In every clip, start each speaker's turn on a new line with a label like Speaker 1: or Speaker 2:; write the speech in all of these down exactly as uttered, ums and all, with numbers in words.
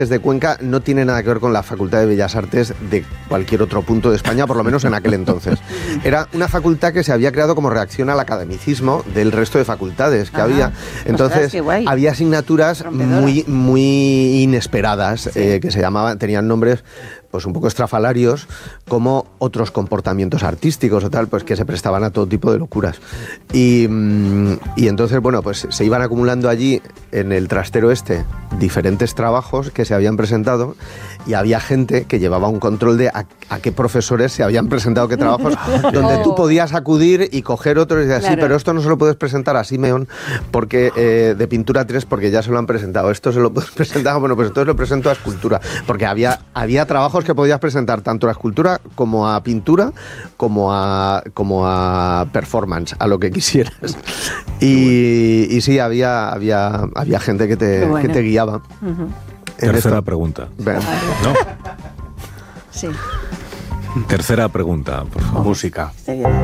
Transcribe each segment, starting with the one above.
Speaker 1: de Cuenca no tiene nada que ver con la Facultad de Bellas Artes de cualquier otro punto de España, por lo menos en aquel entonces. Era una facultad que se había creado como reacción al academicismo del resto de facultades que Ajá. había. Entonces, ostras, había asignaturas muy, muy inesperadas, sí. eh, que se llamaban, tenían nombres pues un poco estrafalarios, como otros comportamientos artísticos o tal, pues que se prestaban a todo tipo de locuras. Y, y entonces, bueno, pues se iban acumulando allí en el trastero este diferentes trabajos que se habían presentado y había gente que llevaba un control de a, a qué profesores se habían presentado qué trabajos, donde oh. tú podías acudir y coger otros y decir, claro. sí, pero esto no se lo puedes presentar a Simeón porque eh, de pintura tres porque ya se lo han presentado, esto se lo puedes presentar, bueno, pues entonces lo presento a escultura, porque había, había trabajos que podías presentar tanto a escultura como a pintura como a, como a performance, a lo que quisieras. Y, y sí, había, había, había gente que te, bueno. que te guiaba. Uh-huh.
Speaker 2: Tercera esto. pregunta.
Speaker 1: Ven.
Speaker 2: ¿No?
Speaker 3: Sí.
Speaker 2: Tercera pregunta, por favor.
Speaker 4: Música.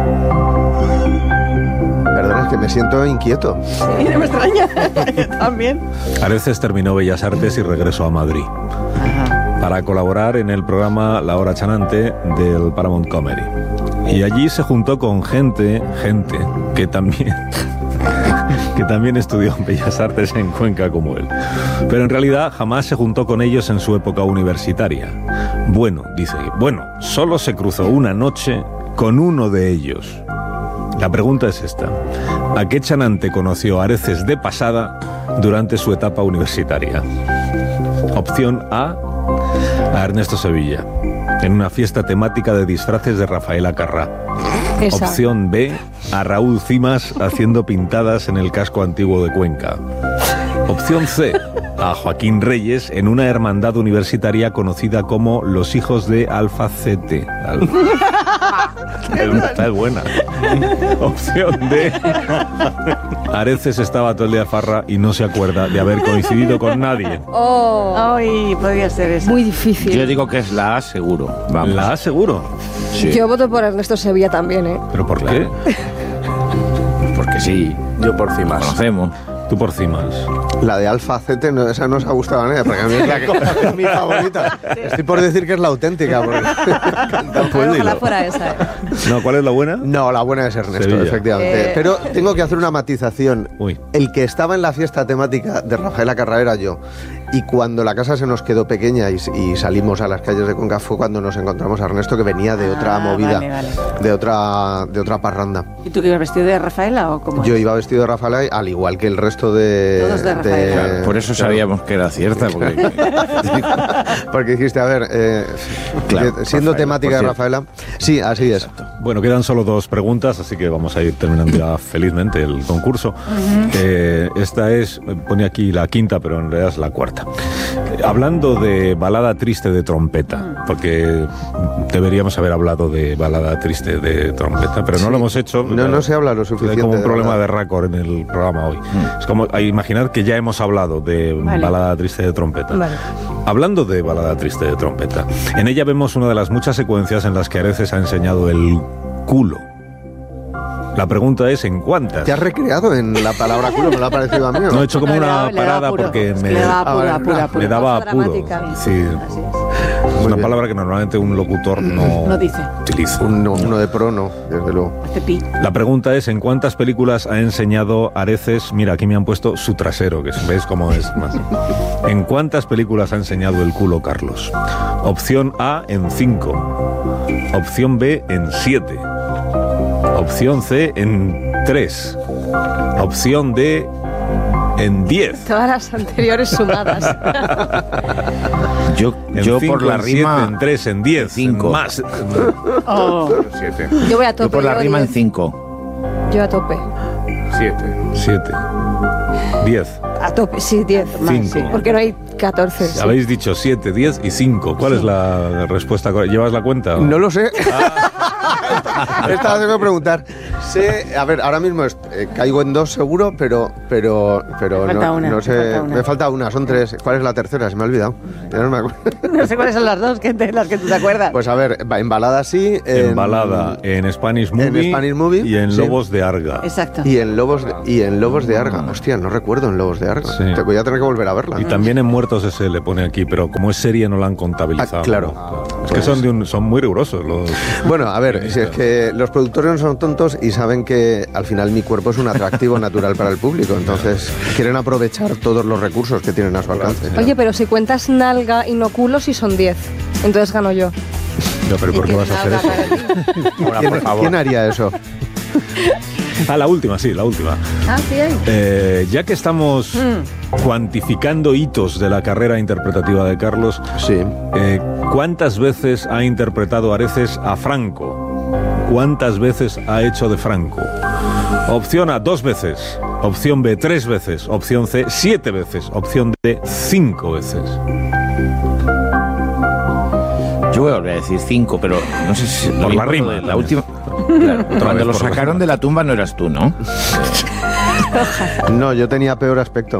Speaker 1: Perdona, es que me siento inquieto.
Speaker 3: Sí, no me extraña. Yo también.
Speaker 2: Areces terminó Bellas Artes y regresó a Madrid. Ajá. Para colaborar en el programa La Hora Chanante del Paramount Comedy. Y allí se juntó con gente, gente, que también... que también estudió Bellas Artes en Cuenca como él. Pero en realidad jamás se juntó con ellos en su época universitaria. Bueno, dice, bueno, solo se cruzó una noche con uno de ellos. La pregunta es esta. ¿A qué chanante conoció Areces de pasada durante su etapa universitaria? Opción A, a Ernesto Sevilla, en una fiesta temática de disfraces de Rafaela Carrà. Esa. Opción B, a Raúl Cimas haciendo pintadas en el casco antiguo de Cuenca. Opción C, a Joaquín Reyes en una hermandad universitaria conocida como los Hijos de Albacete. Al... Está buena. Opción D, Areces estaba todo el día farra y no se acuerda de haber coincidido con nadie.
Speaker 3: Oh, ay, podría ser eso.
Speaker 4: Muy difícil. Yo digo que es la A seguro.
Speaker 2: Vamos. ¿La A seguro?
Speaker 5: Sí. Yo voto por Ernesto Sevilla también, ¿eh?
Speaker 2: ¿Pero por qué?
Speaker 4: Porque sí.
Speaker 1: Yo por Cimas.
Speaker 4: Conocemos.
Speaker 2: Tú por Cimas.
Speaker 1: La de Albacete, no, esa no os ha gustado a nadie, porque a mí es, la que, es mi favorita. Estoy por decir que es la auténtica. Porque
Speaker 3: bueno, ojalá fuera esa. ¿eh?
Speaker 2: No, ¿cuál es la buena?
Speaker 1: No, la buena es Ernesto, Sevilla. Efectivamente. Eh... Pero tengo que hacer una matización.
Speaker 2: Uy.
Speaker 1: El que estaba en la fiesta temática de Rafaela Carrà era yo. Y cuando la casa se nos quedó pequeña y, y salimos a las calles de Cuenca fue cuando nos encontramos a Ernesto, que venía de otra ah, movida, vale, vale. de otra de otra parranda.
Speaker 3: ¿Y tú que ibas vestido de Rafaela o cómo?
Speaker 1: Yo es? iba vestido de Rafaela, al igual que el resto de...
Speaker 3: Todos de Rafaela. De,
Speaker 4: claro, por eso sabíamos que era cierta. Porque,
Speaker 1: porque dijiste, a ver, eh, claro, siendo Rafaela, temática de Rafaela... Sí, así es. Exacto.
Speaker 2: Bueno, quedan solo dos preguntas, así que vamos a ir terminando ya felizmente el concurso. Uh-huh. Eh, esta es, pone aquí la quinta, pero en realidad es la cuarta. Hablando de balada triste de trompeta, porque deberíamos haber hablado de balada triste de trompeta, pero no sí. lo hemos hecho.
Speaker 1: No, no se habla lo suficiente.
Speaker 2: Hay como un
Speaker 1: de
Speaker 2: problema
Speaker 1: verdad.
Speaker 2: de récord en el programa hoy. Mm. Es como, imaginad que ya hemos hablado de vale. balada triste de trompeta.
Speaker 3: Vale.
Speaker 2: Hablando de balada triste de trompeta, en ella vemos una de las muchas secuencias en las que Areces ha enseñado el culo. La pregunta es, ¿en cuántas?
Speaker 1: ¿Te has recreado en la palabra culo? ¿Me lo ha parecido a mí? ¿O no?
Speaker 2: No, he hecho como una parada porque me,
Speaker 3: le daba apuro, apuro, apuro.
Speaker 2: me daba apuro. Sí. Es una palabra que normalmente un locutor no,
Speaker 3: no dice.
Speaker 2: utiliza.
Speaker 1: Uno, uno de pro no, desde luego.
Speaker 2: La pregunta es, ¿en cuántas películas ha enseñado Areces? Mira, aquí me han puesto su trasero, que ves cómo es más. ¿En cuántas películas ha enseñado el culo Carlos? Opción A, en cinco. Opción B, en siete. Opción C, en tres. Opción D, en diez.
Speaker 5: Todas las anteriores sumadas.
Speaker 4: yo
Speaker 2: en
Speaker 4: yo
Speaker 2: cinco,
Speaker 4: por la
Speaker 2: en
Speaker 4: rima...
Speaker 2: siete, en tres, en diez.
Speaker 4: cinco.
Speaker 2: Más.
Speaker 5: Oh.
Speaker 4: siete.
Speaker 5: Yo voy a tope.
Speaker 4: Yo por la
Speaker 5: yo
Speaker 4: rima
Speaker 5: diez.
Speaker 4: en cinco.
Speaker 5: Yo a tope.
Speaker 4: siete.
Speaker 2: siete. diez.
Speaker 5: A tope, sí, diez.
Speaker 2: cinco.
Speaker 5: Sí, porque no hay catorce. Sí.
Speaker 2: Habéis dicho siete, diez y cinco. ¿Cuál sí. es la respuesta? ¿Llevas la cuenta? ¿O?
Speaker 1: No lo sé. Ah. Estaba tengo que preguntar. Sé, a ver, ahora mismo es, eh, caigo en dos seguro, pero pero pero
Speaker 3: me falta
Speaker 1: no,
Speaker 3: una,
Speaker 1: no sé.
Speaker 3: me falta una.
Speaker 1: Me falta una, son tres. ¿Cuál es la tercera? Se me ha olvidado. Ya no me acuerdo.
Speaker 3: No sé cuáles son las dos, que te, las que tú te acuerdas.
Speaker 1: Pues a ver, en balada sí.
Speaker 2: En, en balada, en Spanish Movie.
Speaker 1: En Spanish Movie.
Speaker 2: Y en
Speaker 1: sí.
Speaker 2: Lobos de Arga.
Speaker 3: Exacto.
Speaker 1: Y en Lobos de, y en Lobos de Arga. Hostia, no recuerdo en Lobos de Arga.
Speaker 2: Sí.
Speaker 1: Te voy a tener que volver a verla.
Speaker 2: Y también en Muerte muertos ese le pone aquí, pero como es serie no la han contabilizado.
Speaker 1: Ah, claro.
Speaker 2: ¿no? Claro. Es que son, de un, son muy rigurosos los...
Speaker 1: Bueno, a ver, si es que los productores no son tontos y saben que al final mi cuerpo es un atractivo natural para el público, entonces quieren aprovechar todos los recursos que tienen a su alcance.
Speaker 5: Oye, pero si cuentas nalga y no culo, sí son diez. Entonces gano yo.
Speaker 2: No, pero ¿por qué vas a hacer eso?
Speaker 4: Ahora,
Speaker 1: ¿Quién,
Speaker 4: por favor.
Speaker 1: ¿Quién haría eso?
Speaker 2: Ah, la última, sí, la última.
Speaker 5: Ah, sí hay.
Speaker 2: Eh, ya que estamos mm. cuantificando hitos de la carrera interpretativa de Carlos,
Speaker 1: Sí.
Speaker 2: eh, ¿cuántas veces ha interpretado Areces a Franco? ¿Cuántas veces ha hecho de Franco? Opción A, dos veces. Opción B, tres veces. Opción C, siete veces. Opción D, cinco veces.
Speaker 4: Yo voy a volver a decir cinco, pero no sé si...
Speaker 2: Por la rima,
Speaker 4: La
Speaker 2: también.
Speaker 4: última... Claro, cuando
Speaker 2: vez
Speaker 4: lo
Speaker 2: por la
Speaker 4: sacaron
Speaker 2: rima.
Speaker 4: de la tumba no eras tú, ¿no?
Speaker 1: No, yo tenía peor aspecto.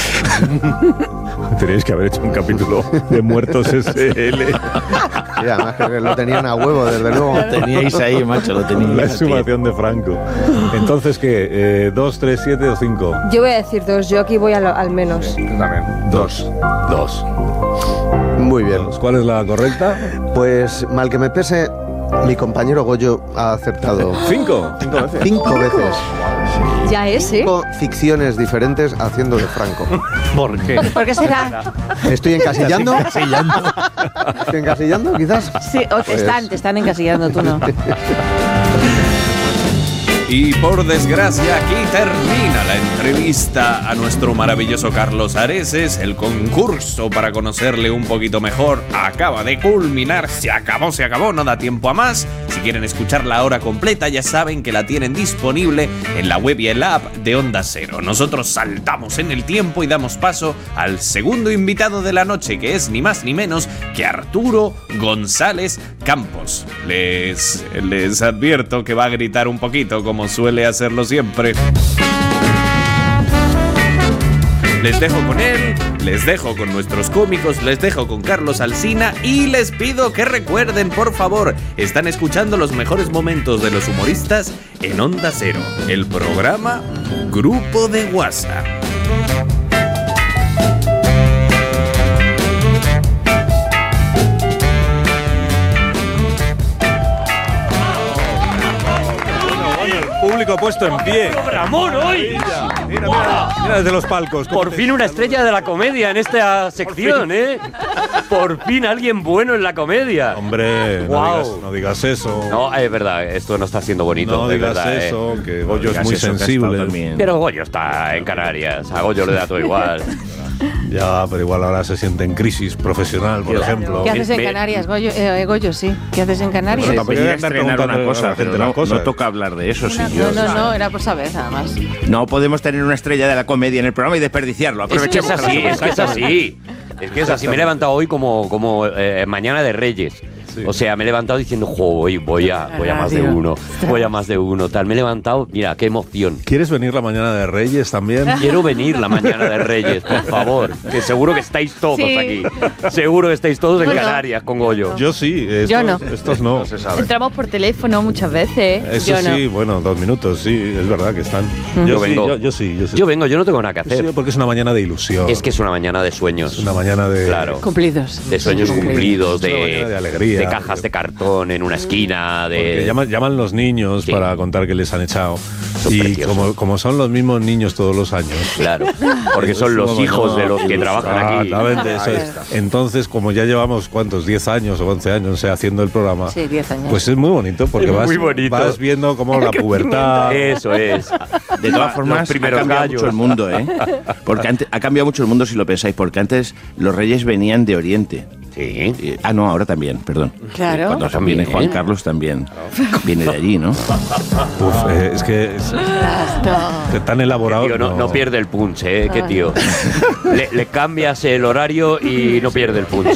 Speaker 2: Tenéis que haber hecho un capítulo de Muertos S L.
Speaker 1: Y además que lo tenían a huevo, desde luego.
Speaker 4: Lo teníais ahí, macho, lo teníais.
Speaker 2: La exhumación de Franco. Entonces, ¿qué? Eh, ¿Dos, tres, siete o cinco?
Speaker 5: Yo voy a decir dos, yo aquí voy a lo- al menos.
Speaker 2: Dos. Dos.
Speaker 1: Muy bien.
Speaker 2: ¿Cuál es la correcta?
Speaker 1: Pues mal que me pese, mi compañero Goyo ha acertado
Speaker 2: Cinco. Cinco veces.
Speaker 1: cinco veces.
Speaker 5: Ya es, ¿eh?
Speaker 1: Cinco ficciones diferentes haciendo de Franco.
Speaker 6: ¿Por qué?
Speaker 3: ¿Por qué será?
Speaker 1: ¿Estoy encasillando? ¿Estoy encasillando, quizás?
Speaker 3: Sí, o te
Speaker 1: Pues-
Speaker 3: están, te están encasillando, tú no.
Speaker 7: Y por desgracia, aquí termina la entrevista a nuestro maravilloso Carlos Areces. El concurso para conocerle un poquito mejor acaba de culminar. Se acabó, se acabó, no da tiempo a más. Si quieren escuchar la hora completa, ya saben que la tienen disponible en la web y en la app de Onda Cero. Nosotros saltamos en el tiempo y damos paso al segundo invitado de la noche, que es ni más ni menos que Arturo González Campos. Les, les advierto que va a gritar un poquito, como suele hacerlo siempre. Les dejo con él, les dejo con nuestros cómicos, les dejo con Carlos Alsina y les pido que recuerden, por favor, están escuchando los mejores momentos de los humoristas en Onda Cero, el programa Grupo de WhatsApp.
Speaker 2: Público puesto en pie.
Speaker 6: ¡Ramón, hoy!
Speaker 2: Mira, mira, mira, mira desde los palcos.
Speaker 6: Por fin una estrella de la comedia en esta sección, ¿eh? Por fin alguien bueno en la comedia.
Speaker 2: Hombre, no,
Speaker 6: Guau.
Speaker 2: digas, no digas eso.
Speaker 6: No, es verdad, esto no está siendo bonito.
Speaker 2: No
Speaker 6: de
Speaker 2: digas
Speaker 6: verdad, ¿eh?
Speaker 2: eso, que Goyo es
Speaker 4: Digas
Speaker 2: muy
Speaker 4: eso, que ha estado
Speaker 2: sensible.
Speaker 4: también.
Speaker 6: Pero Goyo está en Canarias, a Goyo le da todo igual.
Speaker 2: Ya, pero igual ahora se siente en crisis profesional, por
Speaker 6: Yo-
Speaker 2: ejemplo.
Speaker 3: ¿Qué haces en
Speaker 6: Me-
Speaker 3: Canarias, Goyo? Eh, Goyo, sí. ¿Qué haces en Canarias?
Speaker 2: Bueno, tampoco
Speaker 4: Venía a
Speaker 2: andar
Speaker 4: estrenar
Speaker 2: preguntando
Speaker 4: una
Speaker 2: a
Speaker 4: cosa,
Speaker 2: la gente
Speaker 4: pero
Speaker 2: las
Speaker 4: no,
Speaker 2: cosas.
Speaker 4: no toca hablar de eso, sí.
Speaker 3: Una-
Speaker 4: yo-
Speaker 3: no, no, no, era por saber, nada más.
Speaker 4: No podemos tener una estrella de la comedia en el programa y desperdiciarlo.
Speaker 6: Es que es
Speaker 4: Aprovechemos
Speaker 6: así,
Speaker 4: la
Speaker 6: es que es así. Es que es así. Me he levantado hoy como, como eh, mañana de Reyes.
Speaker 2: Sí.
Speaker 6: O sea, me he levantado diciendo, jo, voy, voy a, voy a
Speaker 3: Ah,
Speaker 6: más de
Speaker 3: tío.
Speaker 6: uno, voy a más de uno, tal. Me he levantado, mira, qué emoción.
Speaker 2: ¿Quieres venir la mañana de Reyes también?
Speaker 6: Quiero venir la mañana de Reyes, por favor. Que seguro que estáis todos
Speaker 3: Sí.
Speaker 6: aquí. Seguro que estáis todos en
Speaker 3: Bueno.
Speaker 6: Canarias con Goyo.
Speaker 2: Yo sí. Estos,
Speaker 3: Yo no.
Speaker 2: Estos no.
Speaker 5: Entramos por teléfono muchas veces.
Speaker 2: Eso
Speaker 3: Yo no.
Speaker 2: sí, bueno, dos minutos, sí, es verdad que están.
Speaker 6: Yo
Speaker 2: Yo, sí,
Speaker 6: vengo.
Speaker 2: yo, yo sí, yo sí.
Speaker 6: Yo vengo, yo no tengo nada que
Speaker 2: Yo sí,
Speaker 6: hacer.
Speaker 2: porque es una mañana de ilusión.
Speaker 6: Es que es una mañana de sueños.
Speaker 2: es una mañana de...
Speaker 6: Claro.
Speaker 3: Cumplidos.
Speaker 6: De sueños cumplidos,
Speaker 2: Es una mañana
Speaker 6: de,
Speaker 2: de alegría.
Speaker 6: de cajas de cartón en una esquina,
Speaker 2: Porque
Speaker 6: de...
Speaker 2: llaman, llaman los niños
Speaker 6: Sí.
Speaker 2: para contar que les han echado.
Speaker 6: Son
Speaker 2: y
Speaker 6: preciosos.
Speaker 2: como, como son los mismos niños todos los años.
Speaker 6: Claro, porque son los hijos de los que trabajan aquí.
Speaker 2: Exactamente, eso es. Entonces, como ya llevamos, ¿cuántos? diez años o once años, no sé, haciendo el programa.
Speaker 3: Sí, diez años.
Speaker 2: Pues es muy bonito, porque
Speaker 6: Es
Speaker 2: vas,
Speaker 6: muy bonito.
Speaker 2: vas viendo cómo la pubertad...
Speaker 6: Eso es.
Speaker 4: De todas formas,
Speaker 6: Los primeros
Speaker 4: ha cambiado
Speaker 6: gallos.
Speaker 4: mucho el mundo, ¿eh? Porque antes, ha cambiado mucho el mundo si lo pensáis, porque antes los reyes venían de Oriente.
Speaker 6: Sí.
Speaker 4: Eh, ah, no, ahora también, perdón.
Speaker 3: Claro.
Speaker 4: Cuando
Speaker 6: También.
Speaker 4: viene Juan Carlos también viene de allí, ¿no?
Speaker 2: Uf, eh, es que es, que tan elaborado...
Speaker 6: Tío, no, no pierde el punch, ¿eh? Qué tío. Le, le cambias el horario y no pierde el punch.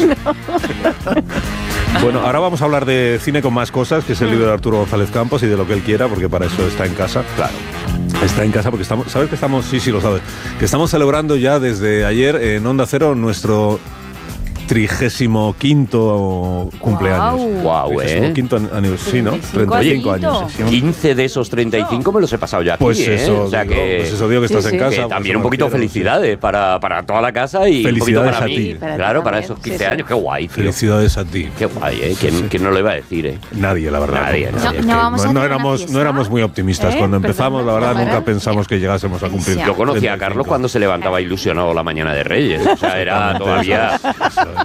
Speaker 2: Bueno, ahora vamos a hablar de cine con más cosas, que es el libro de Arturo González Campos y de lo que él quiera, porque para eso está en casa. Claro. Está en casa porque estamos... ¿Sabes que estamos? Sí, sí, lo sabes. Que estamos celebrando ya desde ayer en Onda Cero nuestro trigésimo quinto cumpleaños.
Speaker 8: Guau,
Speaker 2: Trigésimo
Speaker 8: ¿eh?
Speaker 2: quinto aniversario, sí, ¿no? treinta y cinco años.
Speaker 8: quince de esos treinta y cinco me los he pasado yo aquí,
Speaker 2: Pues
Speaker 8: ¿eh?
Speaker 2: eso,
Speaker 8: O sea
Speaker 2: digo,
Speaker 8: que,
Speaker 2: pues eso digo que estás
Speaker 3: Sí,
Speaker 2: en
Speaker 3: sí.
Speaker 2: casa.
Speaker 8: que
Speaker 2: pues
Speaker 8: también
Speaker 2: me
Speaker 8: un poquito
Speaker 2: refiero,
Speaker 8: felicidades para, para toda la casa y un poquito
Speaker 2: Felicidades
Speaker 8: para
Speaker 2: a
Speaker 8: mí.
Speaker 2: ti.
Speaker 3: Para ti
Speaker 8: Claro, para
Speaker 3: también,
Speaker 8: esos
Speaker 3: sí,
Speaker 8: quince
Speaker 3: sí.
Speaker 8: años, qué guay,
Speaker 2: sí.
Speaker 8: tío.
Speaker 2: Felicidades a ti.
Speaker 8: Qué guay, ¿eh? ¿Quién, quién no lo iba a decir, eh?
Speaker 2: Nadie, la verdad.
Speaker 8: Nadie,
Speaker 2: no,
Speaker 8: nadie.
Speaker 2: Es
Speaker 9: No
Speaker 2: que
Speaker 9: vamos a
Speaker 2: no,
Speaker 9: hacer
Speaker 2: no
Speaker 9: una
Speaker 2: éramos,
Speaker 9: fiesta.
Speaker 2: no éramos muy optimistas.
Speaker 3: ¿Eh?
Speaker 2: Cuando empezamos, la verdad,
Speaker 3: Perdona,
Speaker 2: nunca
Speaker 3: ¿verdad?
Speaker 2: pensamos que llegásemos a cumplir.
Speaker 9: Yo
Speaker 8: Yo conocía a
Speaker 2: treinta y cinco.
Speaker 8: Carlos cuando se levantaba ilusionado la mañana de Reyes. O sea, era todavía...